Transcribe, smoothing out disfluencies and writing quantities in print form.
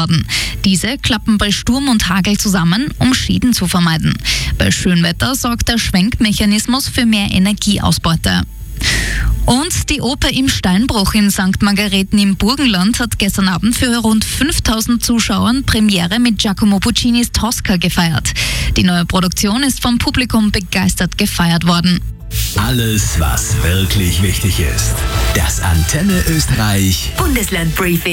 worden. Diese klappen bei Sturm und Hagel zusammen, um Schäden zu vermeiden. Bei Schönwetter sorgt der Schwenkmechanismus für mehr Energieausbeute. Und die Oper im Steinbruch in St. Margareten im Burgenland hat gestern Abend für rund 5000 Zuschauern Premiere mit Giacomo Puccinis Tosca gefeiert. Die neue Produktion ist vom Publikum begeistert gefeiert worden. Alles, was wirklich wichtig ist. Das Antenne Österreich Bundesland Briefing.